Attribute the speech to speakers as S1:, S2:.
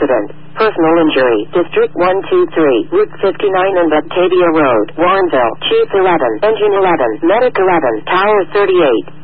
S1: accident. Personal injury. District 123. Route 59 and Batavia Road. Warrenville. Chief 11. Engine 11. Medic 11. Tower 38.